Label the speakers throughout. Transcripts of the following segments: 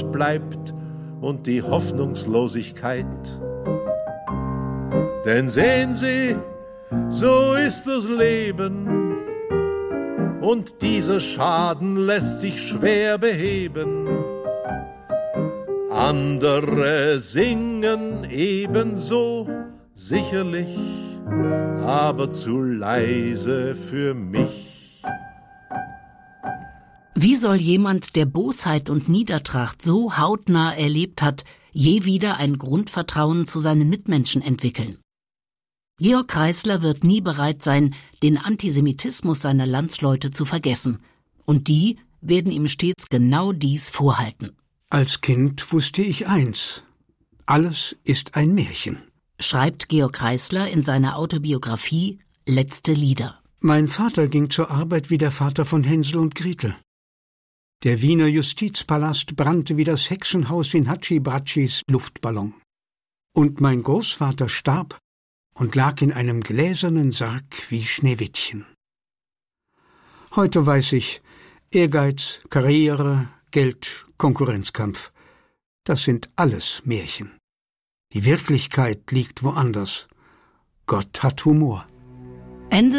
Speaker 1: Wut bleibt und die Hoffnungslosigkeit. Denn sehen Sie, so ist das Leben, und dieser Schaden lässt sich schwer beheben. Andere singen ebenso, sicherlich, aber zu leise für mich.
Speaker 2: Wie soll jemand, der Bosheit und Niedertracht so hautnah erlebt hat, je wieder ein Grundvertrauen zu seinen Mitmenschen entwickeln? Georg Kreisler wird nie bereit sein, den Antisemitismus seiner Landsleute zu vergessen. Und die werden ihm stets genau dies vorhalten.
Speaker 3: Als Kind wusste ich eins: Alles ist ein Märchen,
Speaker 2: schreibt Georg Kreisler in seiner Autobiografie Letzte Lieder.
Speaker 3: Mein Vater ging zur Arbeit wie der Vater von Hänsel und Gretel. Der Wiener Justizpalast brannte wie das Hexenhaus in Hatschi-Bratschis Luftballon. Und mein Großvater starb und lag in einem gläsernen Sarg wie Schneewittchen. Heute weiß ich, Ehrgeiz, Karriere, Geld, Konkurrenzkampf, das sind alles Märchen. Die Wirklichkeit liegt woanders. Gott hat Humor.
Speaker 2: Ende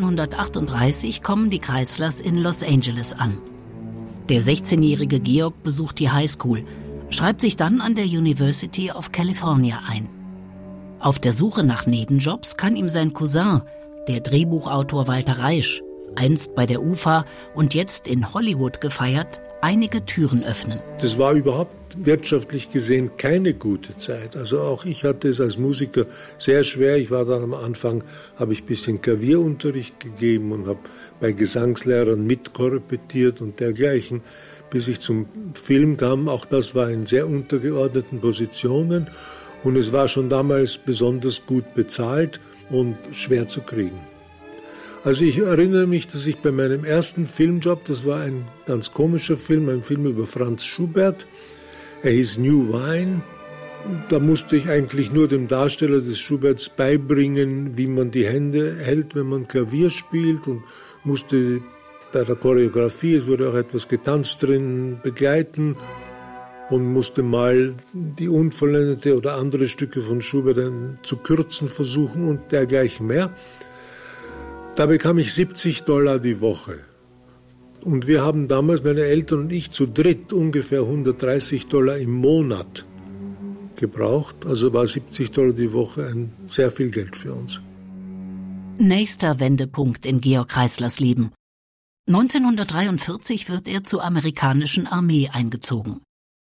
Speaker 2: 1938 kommen die Kreislers in Los Angeles an. Der 16-jährige Georg besucht die Highschool, schreibt sich dann an der University of California ein. Auf der Suche nach Nebenjobs kann ihm sein Cousin, der Drehbuchautor Walter Reisch, einst bei der UFA und jetzt in Hollywood gefeiert, einige Türen öffnen.
Speaker 4: Das war überhaupt wirtschaftlich gesehen keine gute Zeit. Also auch ich hatte es als Musiker sehr schwer. Ich war dann am Anfang, habe ich ein bisschen Klavierunterricht gegeben und habe bei Gesangslehrern mitkorrepetiert und dergleichen, bis ich zum Film kam. Auch das war in sehr untergeordneten Positionen und es war schon damals besonders gut bezahlt und schwer zu kriegen. Also ich erinnere mich, dass ich bei meinem ersten Filmjob, das war ein ganz komischer Film, ein Film über Franz Schubert, er hieß New Wine. Da musste ich eigentlich nur dem Darsteller des Schuberts beibringen, wie man die Hände hält, wenn man Klavier spielt, und musste bei der Choreografie, es wurde auch etwas getanzt drin, begleiten und musste mal die unvollendete oder andere Stücke von Schubert zu kürzen versuchen und dergleichen mehr. Da bekam ich $70 die Woche. Und wir haben damals, meine Eltern und ich, zu dritt ungefähr $130 im Monat gebraucht. Also war $70 die Woche sehr viel Geld für uns.
Speaker 2: Nächster Wendepunkt in Georg Kreislers Leben. 1943 wird er zur amerikanischen Armee eingezogen.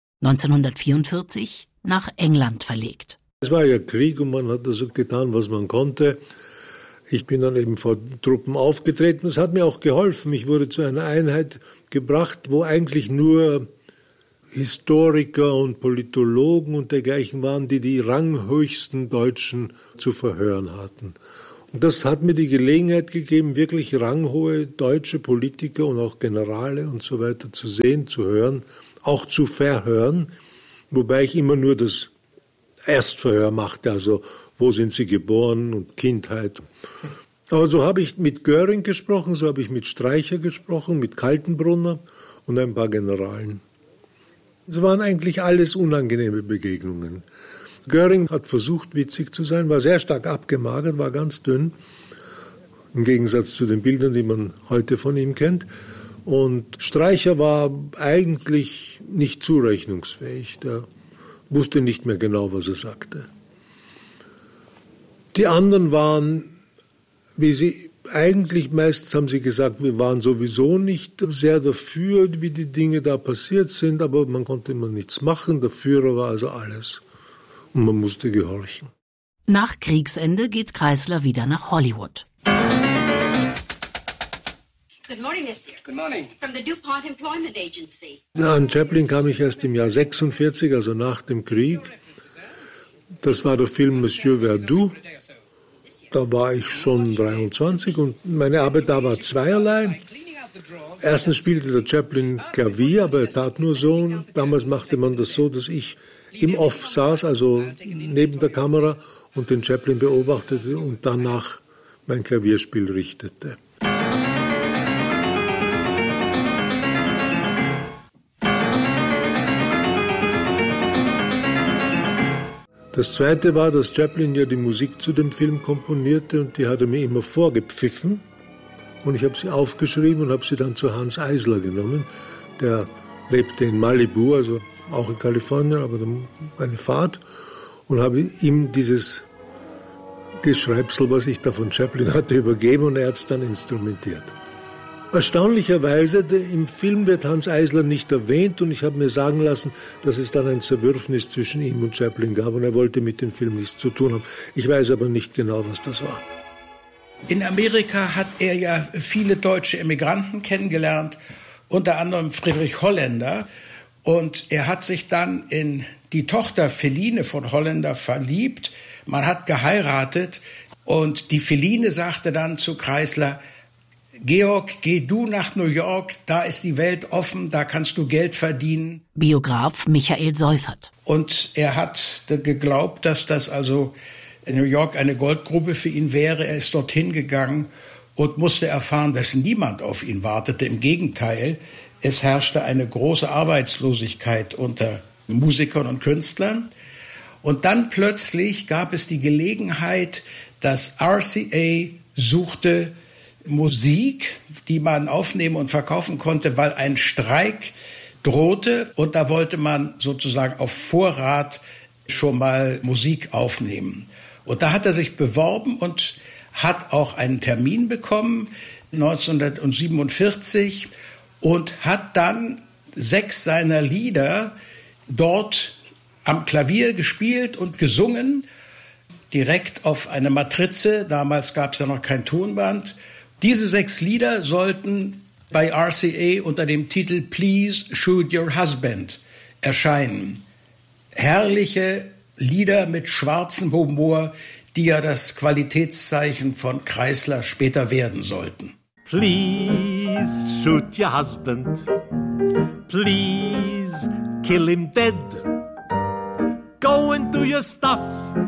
Speaker 2: 1944 nach England verlegt.
Speaker 4: Es war ja Krieg und man hat also getan, was man konnte. Ich bin dann eben vor Truppen aufgetreten. Das hat mir auch geholfen. Ich wurde zu einer Einheit gebracht, wo eigentlich nur Historiker und Politologen und dergleichen waren, die die ranghöchsten Deutschen zu verhören hatten. Und das hat mir die Gelegenheit gegeben, wirklich ranghohe deutsche Politiker und auch Generale und so weiter zu sehen, zu hören, auch zu verhören, wobei ich immer nur das Erstverhör machte, also wo sind sie geboren und Kindheit. Aber so habe ich mit Göring gesprochen, so habe ich mit Streicher gesprochen, mit Kaltenbrunner und ein paar Generalen. Es waren eigentlich alles unangenehme Begegnungen. Göring hat versucht, witzig zu sein, war sehr stark abgemagert, war ganz dünn, im Gegensatz zu den Bildern, die man heute von ihm kennt. Und Streicher war eigentlich nicht zurechnungsfähig, der wusste nicht mehr genau, was er sagte. Die anderen waren, wie sie eigentlich meistens haben sie gesagt, wir waren sowieso nicht sehr dafür, wie die Dinge da passiert sind, aber man konnte immer nichts machen. Der Führer war also alles. Und man musste gehorchen.
Speaker 2: Nach Kriegsende geht Kreisler wieder nach Hollywood.
Speaker 5: Good morning, Mr. Good morning. From the DuPont Employment Agency.
Speaker 4: Ja, an Chaplin kam ich erst im Jahr 46, also nach dem Krieg. Das war der Film Monsieur Verdoux. Da war ich schon 23 und meine Arbeit da war zweierlei. Erstens spielte der Chaplin Klavier, aber er tat nur so. Damals machte man das so, dass ich im Off saß, also neben der Kamera, und den Chaplin beobachtete und danach mein Klavierspiel richtete. Das Zweite war, dass Chaplin ja die Musik zu dem Film komponierte und die hat er mir immer vorgepfiffen. Und ich habe sie aufgeschrieben und habe sie dann zu Hans Eisler genommen. Der lebte in Malibu, also auch in Kalifornien, aber dann eine Fahrt. Und habe ihm dieses Geschreibsel, was ich da von Chaplin hatte, übergeben und er hat es dann instrumentiert. Erstaunlicherweise, im Film wird Hans Eisler nicht erwähnt und ich habe mir sagen lassen, dass es dann ein Zerwürfnis zwischen ihm und Chaplin gab und er wollte mit dem Film nichts zu tun haben. Ich weiß aber nicht genau, was das war.
Speaker 6: In Amerika hat er ja viele deutsche Emigranten kennengelernt, unter anderem Friedrich Holländer. Und er hat sich dann in die Tochter Feline von Holländer verliebt. Man hat geheiratet und die Feline sagte dann zu Kreisler: Georg, geh du nach New York, da ist die Welt offen, da kannst du Geld verdienen.
Speaker 2: Biograf Michael Seufert.
Speaker 6: Und er hat geglaubt, dass das also in New York eine Goldgrube für ihn wäre. Er ist dorthin gegangen und musste erfahren, dass niemand auf ihn wartete. Im Gegenteil, es herrschte eine große Arbeitslosigkeit unter Musikern und Künstlern. Und dann plötzlich gab es die Gelegenheit, dass RCA suchte Musik, die man aufnehmen und verkaufen konnte, weil ein Streik drohte. Und da wollte man sozusagen auf Vorrat schon mal Musik aufnehmen. Und da hat er sich beworben und hat auch einen Termin bekommen, 1947, und hat dann 6 seiner Lieder dort am Klavier gespielt und gesungen, direkt auf eine Matrize. Damals gab es ja noch kein Tonband. Diese 6 Lieder sollten bei RCA unter dem Titel Please Shoot Your Husband erscheinen. Herrliche Lieder mit schwarzem Humor, die ja das Qualitätszeichen von Kreisler später werden sollten.
Speaker 1: Please shoot your husband. Please kill him dead. Go and do your stuff